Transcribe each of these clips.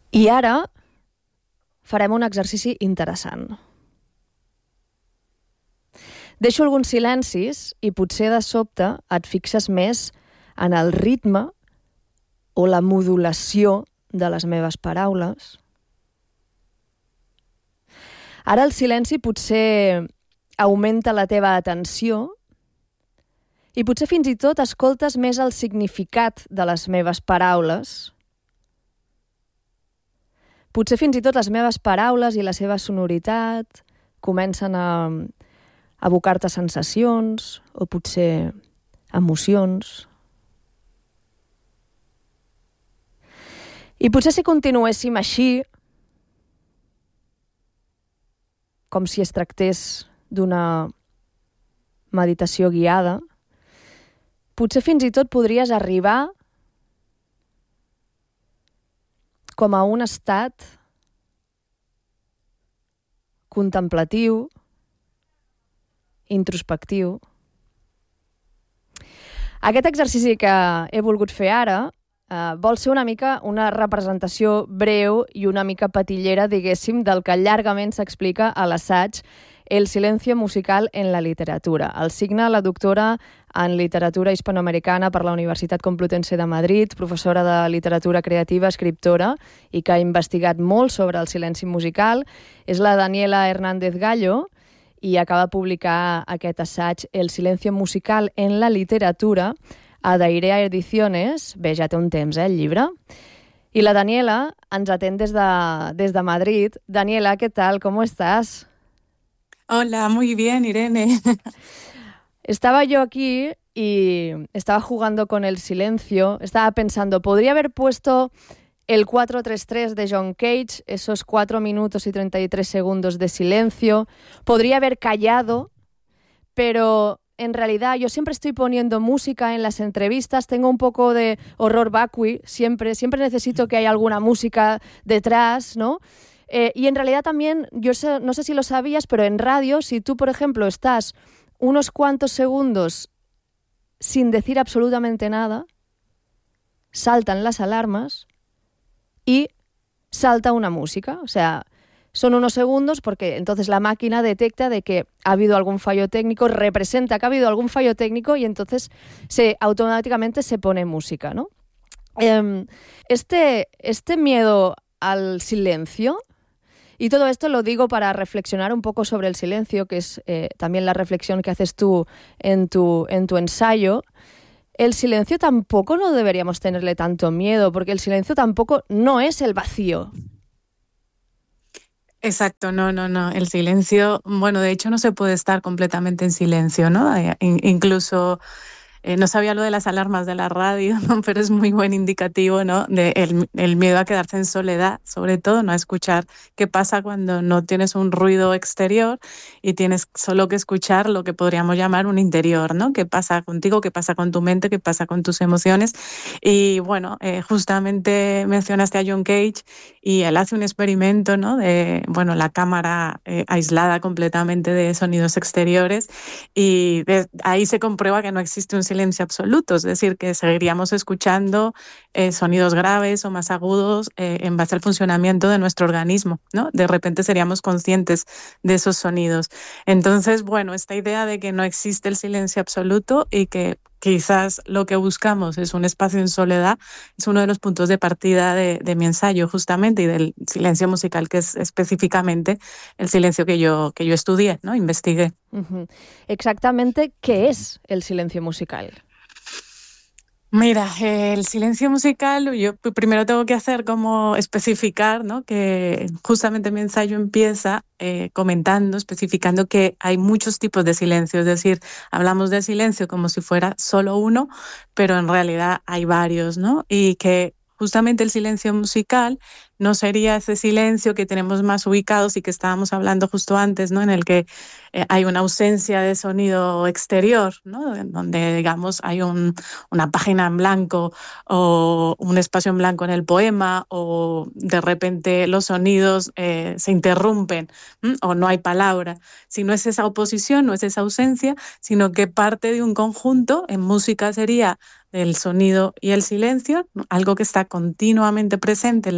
I ara farem un exercici interessant. Deixo alguns silencis i potser de sobte et fixes més en el ritme o la modulació de les meves paraules. Ara el silenci potser augmenta la teva atenció i potser fins i tot escoltes més el significat de les meves paraules. Potser fins i tot les meves paraules i la seva sonoritat comencen a evocar-te sensacions o potser emocions. I potser si continuéssim així, com si es tractés d'una meditació guiada, potser fins i tot podries arribar com a un estat contemplatiu, introspectiu. Aquest exercici que he volgut fer ara vol ser una mica una representació breu i una mica patillera, diguéssim, del que llargament s'explica a l'assaig El silencio musical en la literatura. El signa la doctora en literatura hispanoamericana per la Universitat Complutense de Madrid, professora de literatura creativa, escriptora, i que ha investigat molt sobre el silenci musical. És la Daniela Hernández Gallo, i acaba de publicar aquest assaig El silencio musical en la literatura a Dairea Ediciones. Bé, ja té un temps, el llibre. I la Daniela ens atén des de Madrid. Daniela, ¿qué tal? ¿Cómo estás? Hola, muy bien, Irene. Estaba yo aquí y estaba jugando con el silencio. Estaba pensando, podría haber puesto el 4-3-3 de John Cage, esos 4 minutos y 33 segundos de silencio. Podría haber callado, pero en realidad yo siempre estoy poniendo música en las entrevistas. Tengo un poco de horror vacui, siempre necesito que haya alguna música detrás, ¿no? Y en realidad también, no sé si lo sabías, pero en radio, si tú, por ejemplo, estás unos cuantos segundos sin decir absolutamente nada, saltan las alarmas y salta una música. O sea, son unos segundos porque entonces la máquina detecta de que ha habido algún fallo técnico, representa que ha habido algún fallo técnico y entonces automáticamente se pone música, ¿no? Este miedo al silencio, y todo esto lo digo para reflexionar un poco sobre el silencio, que es también la reflexión que haces tú en tu ensayo. El silencio tampoco no deberíamos tenerle tanto miedo, porque el silencio tampoco no es el vacío. Exacto, no. El silencio, bueno, de hecho no se puede estar completamente en silencio, ¿no? Incluso... no sabía lo de las alarmas de la radio, ¿no? Pero es muy buen indicativo, ¿no? De el miedo a quedarse en soledad, sobre todo, ¿no? A escuchar qué pasa cuando no tienes un ruido exterior y tienes solo que escuchar lo que podríamos llamar un interior, ¿no? ¿Qué pasa contigo? ¿Qué pasa con tu mente? ¿Qué pasa con tus emociones? Y bueno, justamente mencionaste a John Cage y él hace un experimento, ¿no? De, bueno, la cámara aislada completamente de sonidos exteriores, y ahí se comprueba que no existe un silencio absoluto, es decir, que seguiríamos escuchando sonidos graves o más agudos en base al funcionamiento de nuestro organismo, ¿no? De repente seríamos conscientes de esos sonidos. Entonces, bueno, esta idea de que no existe el silencio absoluto y que quizás lo que buscamos es un espacio en soledad es uno de los puntos de partida de mi ensayo, justamente, y del silencio musical, que es específicamente el silencio que yo estudié, ¿no? Investigué. Uh-huh. Exactamente, ¿qué es el silencio musical? Mira, el silencio musical, yo primero tengo que hacer como especificar, ¿no? Que justamente mi ensayo empieza especificando que hay muchos tipos de silencio, es decir, hablamos de silencio como si fuera solo uno, pero en realidad hay varios, ¿no? Y que justamente el silencio musical no sería ese silencio que tenemos más ubicados y que estábamos hablando justo antes, ¿no? En el que hay una ausencia de sonido exterior, ¿no? En donde, digamos, hay una página en blanco o un espacio en blanco en el poema, o de repente los sonidos se interrumpen, o no hay palabra. Si no es esa oposición, no es esa ausencia, sino que parte de un conjunto. En música sería el sonido y el silencio, algo que está continuamente presente en la obra musical,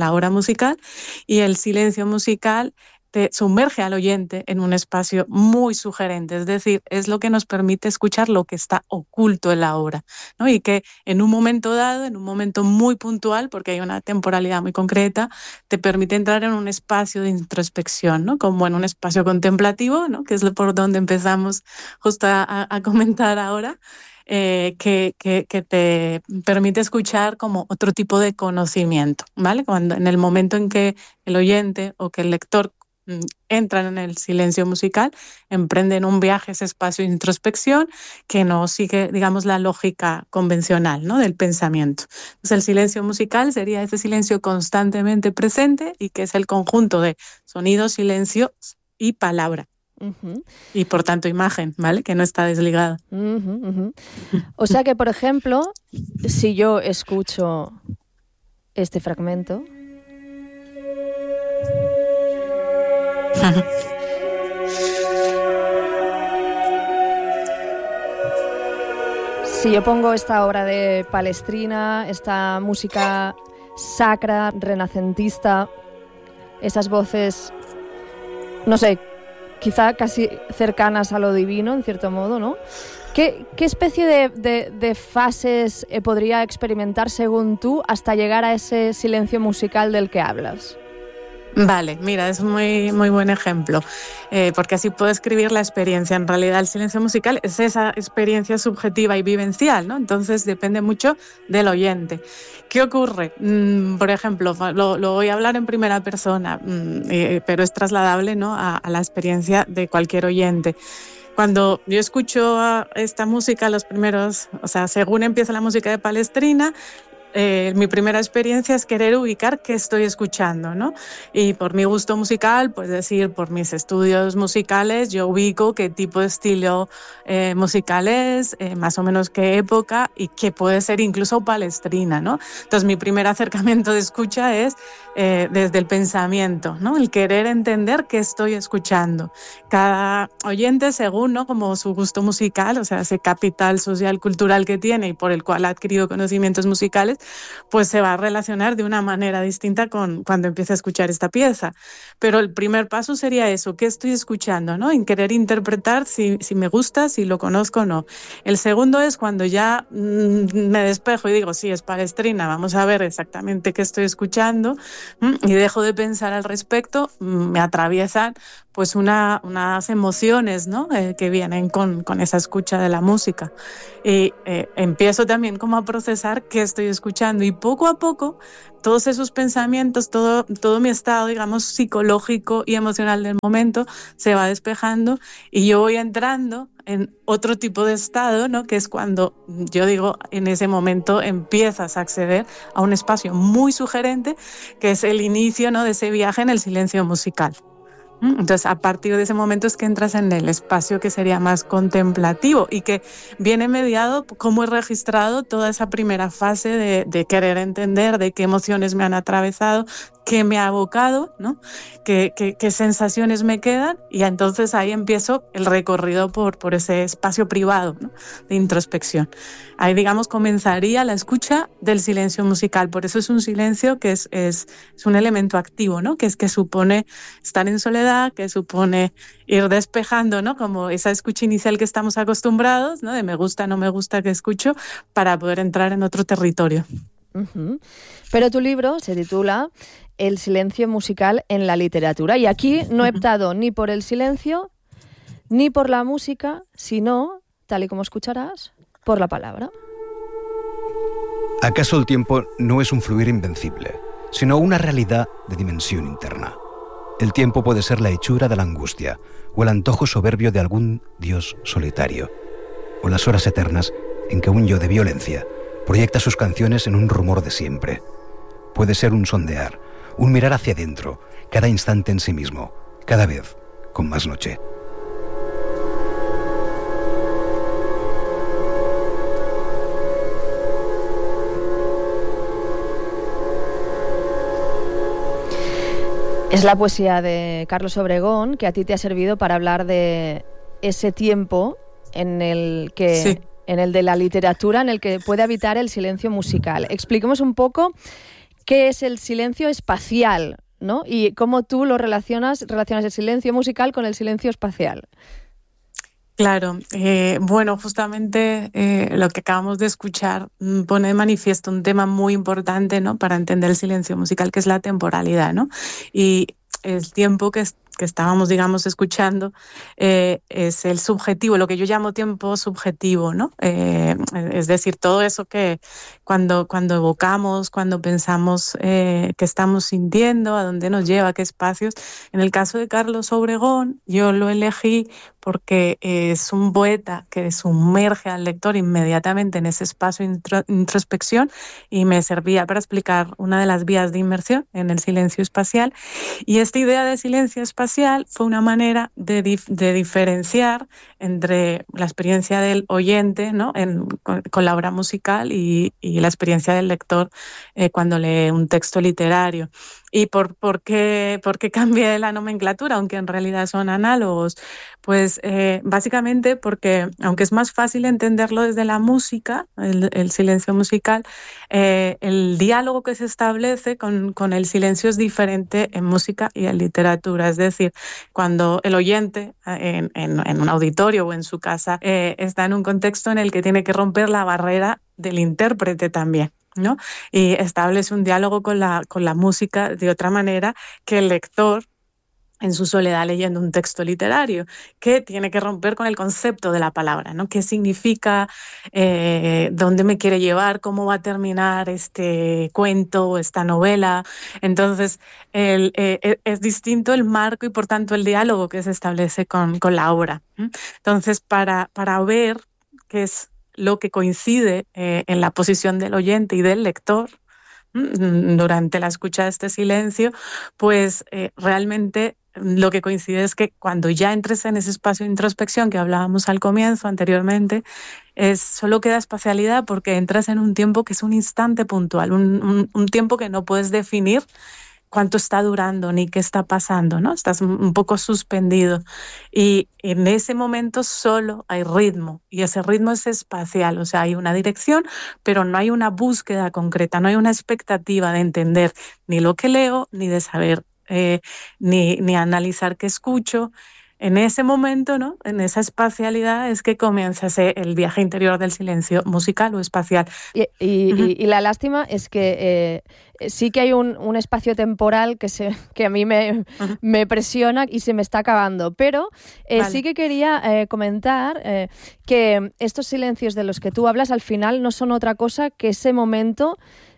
musical, y el silencio musical te sumerge al oyente en un espacio muy sugerente, es decir, es lo que nos permite escuchar lo que está oculto en la obra, ¿no? Y que en un momento dado, en un momento muy puntual, porque hay una temporalidad muy concreta, te permite entrar en un espacio de introspección, ¿no? Como en un espacio contemplativo, ¿no? Que es por donde empezamos justo a comentar ahora. Que te permite escuchar como otro tipo de conocimiento, ¿vale? Cuando en el momento en que el oyente o que el lector entran en el silencio musical, emprenden un viaje a ese espacio de introspección que no sigue, digamos, la lógica convencional, ¿no? Del pensamiento. Entonces, el silencio musical sería ese silencio constantemente presente y que es el conjunto de sonido, silencio y palabra. Uh-huh. Y por tanto imagen, ¿vale? Que no está desligada. Uh-huh, uh-huh. O sea que, por ejemplo, si yo escucho este fragmento, si yo pongo esta obra de Palestrina, esta música sacra, renacentista, esas voces, no sé, quizá casi cercanas a lo divino, en cierto modo, ¿no? ¿Qué especie de fases podría experimentar, según tú, hasta llegar a ese silencio musical del que hablas? Vale, mira, es muy, muy buen ejemplo, porque así puedo escribir la experiencia. En realidad el silencio musical es esa experiencia subjetiva y vivencial, ¿no? Entonces depende mucho del oyente. ¿Qué ocurre? Por ejemplo, lo voy a hablar en primera persona, pero es trasladable, ¿no? a la experiencia de cualquier oyente. Cuando yo escucho esta música, los primeros, o sea, según empieza la música de Palestrina, mi primera experiencia es querer ubicar qué estoy escuchando, ¿no? Y por mi gusto musical, pues decir, por mis estudios musicales, yo ubico qué tipo de estilo musical es, más o menos qué época y qué puede ser incluso Palestrina, ¿no? Entonces mi primer acercamiento de escucha es desde el pensamiento, ¿no? El querer entender qué estoy escuchando. Cada oyente, según, ¿no? Como su gusto musical, o sea, ese capital social, cultural que tiene y por el cual ha adquirido conocimientos musicales, pues se va a relacionar de una manera distinta con cuando empieza a escuchar esta pieza. Pero el primer paso sería eso, ¿qué estoy escuchando? ¿No? En querer interpretar si me gusta, si lo conozco o no. El segundo es cuando ya me despejo y digo, sí, es Palestrina, vamos a ver exactamente qué estoy escuchando, y dejo de pensar al respecto, me atraviesan pues unas emociones, ¿no? Que vienen con esa escucha de la música. Y empiezo también como a procesar qué estoy escuchando y poco a poco todos esos pensamientos, todo mi estado, digamos, psicológico y emocional del momento se va despejando y yo voy entrando en otro tipo de estado, ¿no? Que es cuando yo digo, en ese momento empiezas a acceder a un espacio muy sugerente, que es el inicio, ¿no? De ese viaje en el silencio musical. Entonces, a partir de ese momento es que entras en el espacio que sería más contemplativo y que viene mediado cómo he registrado toda esa primera fase de querer entender, de qué emociones me han atravesado, qué me ha abocado, ¿no? Qué sensaciones me quedan, y entonces ahí empiezo el recorrido por ese espacio privado, ¿no? De introspección. Ahí, digamos, comenzaría la escucha del silencio musical. Por eso es un silencio que es un elemento activo, ¿no? Que supone estar en soledad, que supone ir despejando, ¿no? Como esa escucha inicial que estamos acostumbrados, ¿no? De me gusta, no me gusta, que escucho, para poder entrar en otro territorio. Uh-huh. Pero tu libro se titula El silencio musical en la literatura, y aquí no he optado ni por el silencio ni por la música, sino, tal y como escucharás, por la palabra. ¿Acaso el tiempo no es un fluir invencible, sino una realidad de dimensión interna? El tiempo puede ser la hechura de la angustia o el antojo soberbio de algún dios solitario, o las horas eternas en que un yo de violencia proyecta sus canciones en un rumor de siempre. Puede ser un sondear, un mirar hacia adentro, cada instante en sí mismo, cada vez con más noche. Es la poesía de Carlos Obregón que a ti te ha servido para hablar de ese tiempo en el que... Sí. En el de la literatura, en el que puede habitar el silencio musical. Expliquemos un poco qué es el silencio espacial, ¿no? Y cómo tú lo relacionas el silencio musical con el silencio espacial. Claro, bueno, justamente lo que acabamos de escuchar pone de manifiesto un tema muy importante, ¿no?, para entender el silencio musical, que es la temporalidad, ¿no? Y el tiempo que estábamos, digamos, escuchando es el subjetivo, lo que yo llamo tiempo subjetivo, ¿no? Es decir, todo eso que cuando evocamos, cuando pensamos qué estamos sintiendo, a dónde nos lleva, qué espacios. En el caso de Carlos Obregón, yo lo elegí porque es un poeta que sumerge al lector inmediatamente en ese espacio de introspección, y me servía para explicar una de las vías de inmersión en el silencio espacial. Y esta idea de silencio espacial fue una manera de diferenciar entre la experiencia del oyente, ¿no?, con la obra musical y la experiencia del lector cuando lee un texto literario. ¿Y por qué cambié la nomenclatura, aunque en realidad son análogos? Pues básicamente porque, aunque es más fácil entenderlo desde la música, el silencio musical, el diálogo que se establece con el silencio es diferente en música y en literatura. Es decir, cuando el oyente en un auditorio o en su casa está en un contexto en el que tiene que romper la barrera del intérprete también, ¿no? Y establece un diálogo con la música de otra manera que el lector en su soledad leyendo un texto literario, que tiene que romper con el concepto de la palabra, ¿no? ¿Qué significa? ¿Dónde me quiere llevar? ¿Cómo va a terminar este cuento o esta novela? Entonces, es distinto el marco y, por tanto, el diálogo que se establece con la obra. Entonces, para ver qué es lo que coincide en la posición del oyente y del lector durante la escucha de este silencio, pues realmente lo que coincide es que cuando ya entres en ese espacio de introspección que hablábamos al comienzo, anteriormente, solo queda espacialidad porque entras en un tiempo que es un instante puntual, un tiempo que no puedes definir cuánto está durando ni qué está pasando, ¿no? Estás un poco suspendido, y en ese momento solo hay ritmo, y ese ritmo es espacial, o sea, hay una dirección, pero no hay una búsqueda concreta, no hay una expectativa de entender ni lo que leo, ni de saber, ni analizar qué escucho. En ese momento, ¿no?, en esa espacialidad es que comienza el viaje interior del silencio musical o espacial. Y la lástima es que sí que hay un espacio temporal que a mí me presiona y se me está acabando, pero vale. Sí que quería comentar que estos silencios de los que tú hablas al final no son otra cosa que ese momento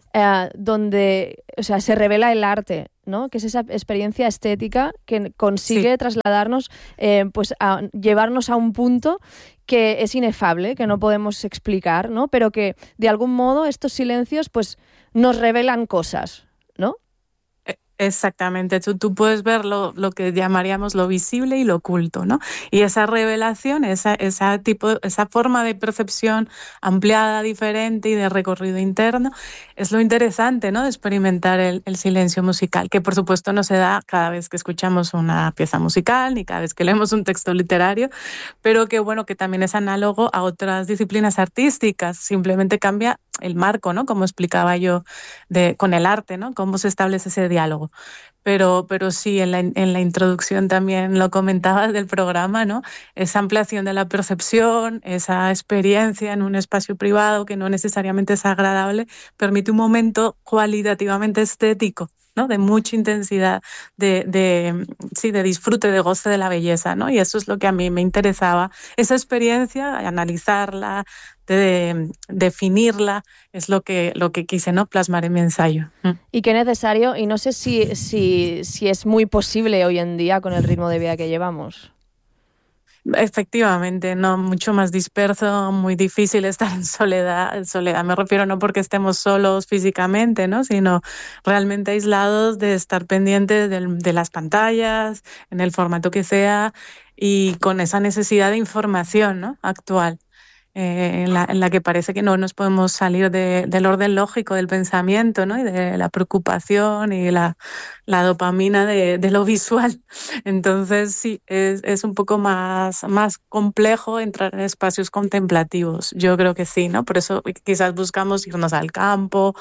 donde, o sea, se revela el arte, ¿no? Que es esa experiencia estética que consigue trasladarnos, pues a llevarnos a un punto que es inefable, que no podemos explicar, ¿no? Pero que de algún modo estos silencios pues nos revelan cosas, ¿no? Exactamente, tú puedes ver lo que llamaríamos lo visible y lo oculto, ¿no? Y esa revelación, esa forma de percepción ampliada, diferente y de recorrido interno, es lo interesante, ¿no?, de experimentar el silencio musical, que por supuesto no se da cada vez que escuchamos una pieza musical ni cada vez que leemos un texto literario, pero que bueno, que también es análogo a otras disciplinas artísticas, simplemente cambia el marco, ¿no?, como explicaba yo, con el arte, ¿no?, cómo se establece ese diálogo. Pero sí, en la introducción también lo comentabas del programa, ¿no?, esa ampliación de la percepción, esa experiencia en un espacio privado que no necesariamente es agradable, permite un momento cualitativamente estético, ¿no?, de mucha intensidad, de disfrute, de goce de la belleza, ¿no? Y eso es lo que a mí me interesaba, esa experiencia, analizarla, de definirla, es lo que quise, ¿no?, plasmar en mi ensayo. Y qué necesario, y no sé si es muy posible hoy en día con el ritmo de vida que llevamos. Efectivamente, no, mucho más disperso, muy difícil estar en soledad. En soledad me refiero no porque estemos solos físicamente, ¿no?, sino realmente aislados, de estar pendientes de las pantallas, en el formato que sea, y con esa necesidad de información, ¿no?, actual. en la que parece que no nos podemos salir del orden lógico del pensamiento, ¿no? Y de la preocupación y la dopamina de lo visual. Entonces sí, es un poco más complejo entrar en espacios contemplativos. Yo creo que sí, ¿no? Por eso quizás buscamos irnos al campo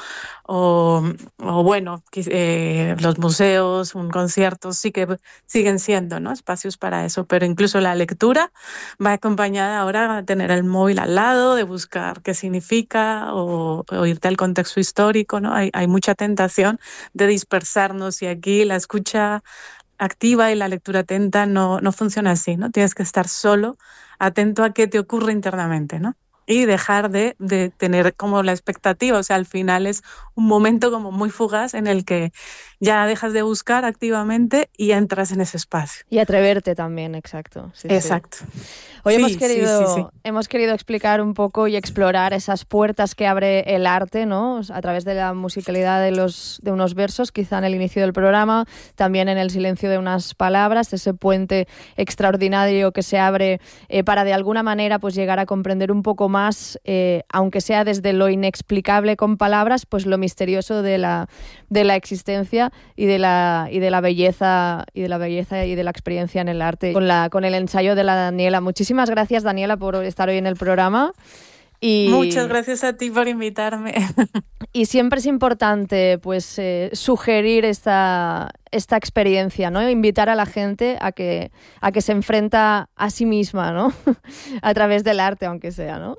o bueno, los museos, un concierto, sí que siguen siendo, ¿no? Espacios para eso, pero incluso la lectura va acompañada ahora a tener el móvil al lado, de buscar qué significa o irte al contexto histórico, ¿no? Hay mucha tentación de dispersarnos y aquí la escucha activa y la lectura atenta no funciona así, ¿no? Tienes que estar solo, atento a qué te ocurre internamente, ¿no? Y dejar de tener como la expectativa, o sea, al final es un momento como muy fugaz en el que ya dejas de buscar activamente y entras en ese espacio. Y atreverte también, exacto. Sí, exacto. Sí. Hoy hemos querido explicar un poco y explorar esas puertas que abre el arte, ¿no? A través de la musicalidad de unos versos, quizá en el inicio del programa, también en el silencio de unas palabras, ese puente extraordinario que se abre para de alguna manera pues llegar a comprender un poco más, aunque sea desde lo inexplicable con palabras, pues lo misterioso de la existencia y de la belleza y de la experiencia en el arte con el ensayo de la Daniela. Muchísimas gracias, Daniela, por estar hoy en el programa. Muchas gracias a ti por invitarme. Y siempre es importante pues sugerir esta experiencia, ¿no? Invitar a la gente a que se enfrenta a sí misma, ¿no? A través del arte, aunque sea, ¿no?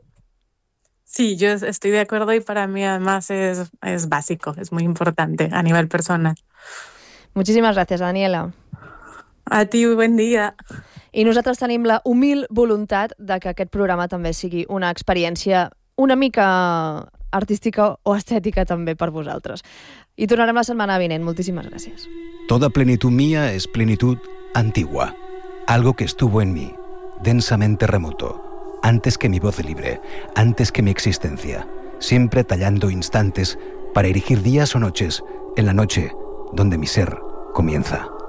Sí, yo estoy de acuerdo y para mí además es básico, es muy importante a nivel personal. Muchísimas gracias, Daniela. A ti, buen dia. I nosaltres tenim la humil voluntat de que aquest programa també sigui una experiència una mica artística o estètica també per vosaltres. I tornarem la setmana vinent. Moltíssimes gràcies. Toda plenitud mía es plenitud antigua, algo que estuvo en mí, densamente remoto, antes que mi voz libre, antes que mi existencia, siempre tallando instantes para erigir días o noches en la noche donde mi ser comienza.